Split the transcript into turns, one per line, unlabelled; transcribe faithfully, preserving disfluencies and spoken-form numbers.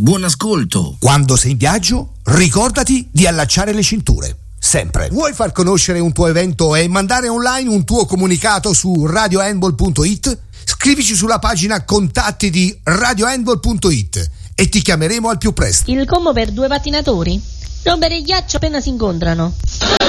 buon ascolto.
Quando sei in viaggio, ricordati di allacciare le cinture. Sempre. Vuoi far conoscere un tuo evento e mandare online un tuo comunicato su radio handball punto it? Scrivici sulla pagina contatti di radio handball punto it e ti chiameremo al più presto.
Il combo per due pattinatori? Rompere il ghiaccio appena si incontrano.